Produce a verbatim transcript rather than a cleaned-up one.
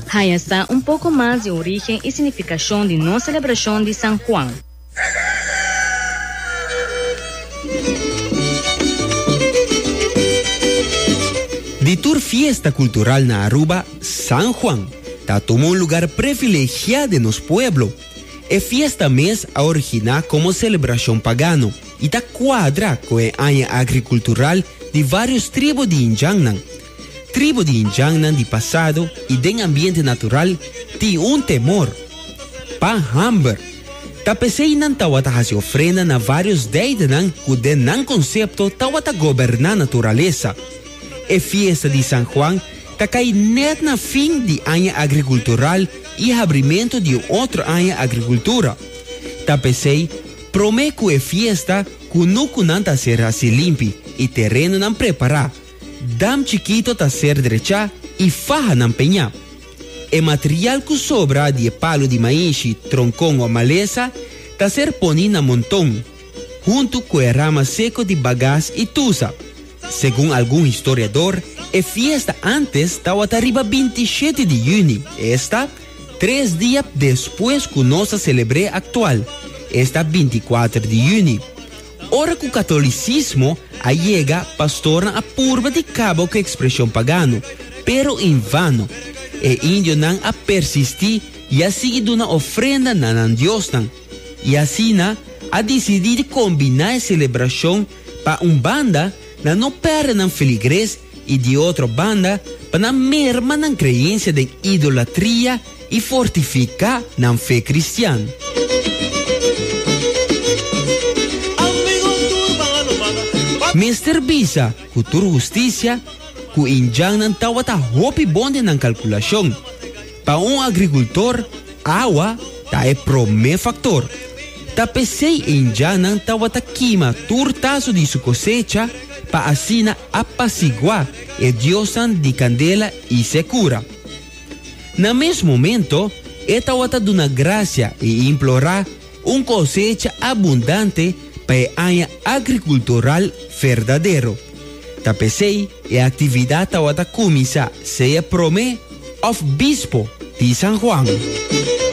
Ahí está un poco más de origen y significación de nuestra celebración de San Juan. De tour fiesta cultural na Aruba, San Juan, ta tomó un lugar privilegiado de nos pueblo. E fiesta mes a originar como celebración pagano y ta cuadra con el año agricultural de varios tribus de Injangnan. Tribu de Injangnan de pasado y de ambiente natural ti un temor. Pa hamber. Ta peseinan tawata hasi ofrenda na varios deidanan ku den nan concepto tawata gobernar naturaleza. E fiesta de San Juan ta cai net na fin de año agricultural e abrimento de outro año agricultura. Ta pesei prome ku e fiesta ku nuku nan ta ser assim limpi e terreno nan preparar. Dam chiquito ta ser derecha e faja nan peña. E material ku sobra de palo de maíz, troncón ou maleza ta ser poni na montón, junto com a rama seco de bagás e tusa. Según algún historiador, a fiesta antes estaba arriba veintisiete de junio. Esta, tres días después que nossa celebre actual. Esta veinticuatro de junio. Ora que o catolicismo llega, pastora a purba de cabo com a expressão pagano, pero em vano. E índio não a persistir e a seguir uma ofrenda na nan Dios nan. E assim a decidir combinar a celebração para um banda na não perde na feligres e de outra banda para na merma na crença de idolatria e fortificar na fé cristã. Mister Bisa, cultura justiça, que Injangnan tawata hopi bonde na calculação. Para um agricultor, água tá é prome factor. Ta pesei Injangnan tawata quima turtaço de sua cosecha para assim apaciguar e diosan de candela e secura. Na mesmo momento, é tawata duna graça e implorar um cosecha abundante para a área agricultural verdadeiro. Ta pesei e a atividade tawata começa seja prome of bispo de San Juan.